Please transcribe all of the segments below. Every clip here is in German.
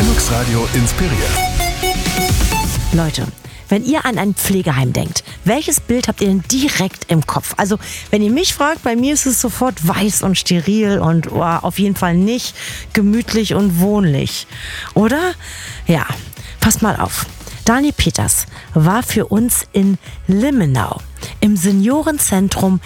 Linux Radio inspiriert. Leute, wenn ihr an ein Pflegeheim denkt, welches Bild habt ihr denn direkt im Kopf? Also, wenn ihr mich fragt, bei mir ist es sofort weiß und steril und auf jeden Fall nicht gemütlich und wohnlich. Oder? Ja, passt mal auf. Dani Peters war für uns in Limmenau im Seniorenzentrum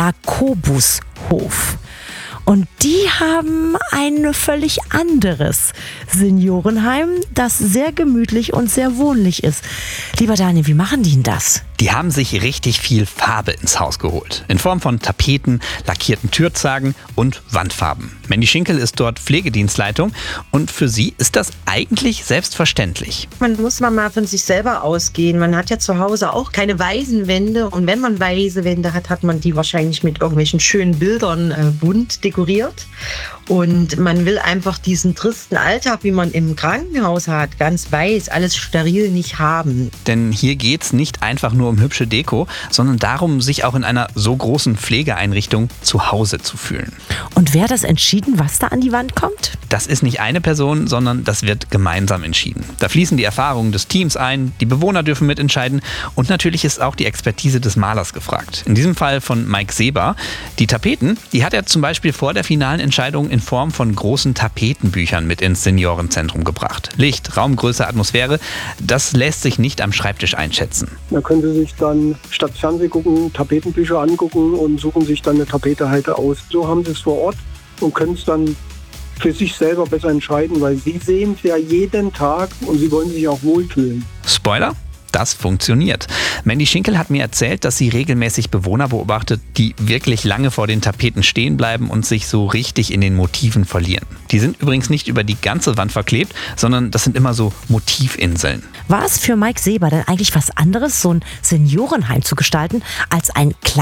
Jakobushof. Und die haben ein völlig anderes Seniorenheim, das sehr gemütlich und sehr wohnlich ist. Lieber Daniel, wie machen die denn das? Die haben sich richtig viel Farbe ins Haus geholt. In Form von Tapeten, lackierten Türzagen und Wandfarben. Mandy Schinkel ist dort Pflegedienstleitung und für sie ist das eigentlich selbstverständlich. Man muss mal von sich selber ausgehen. Man hat ja zu Hause auch keine weißen Wände. Und wenn man weiße Wände hat, hat man die wahrscheinlich mit irgendwelchen schönen Bildern bunt dekoriert. Und man will einfach diesen tristen Alltag, wie man im Krankenhaus hat, ganz weiß, alles steril nicht haben. Denn hier geht's nicht einfach nur um hübsche Deko, sondern darum, sich auch in einer so großen Pflegeeinrichtung zu Hause zu fühlen. Und wer hat das entschieden, was da an die Wand kommt? Das ist nicht eine Person, sondern das wird gemeinsam entschieden. Da fließen die Erfahrungen des Teams ein, die Bewohner dürfen mitentscheiden und natürlich ist auch die Expertise des Malers gefragt. In diesem Fall von Mike Seber. Die Tapeten, die hat er zum Beispiel vor der finalen Entscheidung in Form von großen Tapetenbüchern mit ins Seniorenzentrum gebracht. Licht, Raumgröße, Atmosphäre, das lässt sich nicht am Schreibtisch einschätzen. Da können Sie sich dann statt Fernsehen gucken, Tapetenbücher angucken und suchen sich dann eine Tapete halt aus. So haben Sie es vor Ort und können es dann für sich selber besser entscheiden, weil Sie sehen es ja jeden Tag und Sie wollen sich auch wohlfühlen. Spoiler? Das funktioniert. Mandy Schinkel hat mir erzählt, dass sie regelmäßig Bewohner beobachtet, die wirklich lange vor den Tapeten stehen bleiben und sich so richtig in den Motiven verlieren. Die sind übrigens nicht über die ganze Wand verklebt, sondern das sind immer so Motivinseln. War es für Mike Seber denn eigentlich was anderes, so ein Seniorenheim zu gestalten, als ein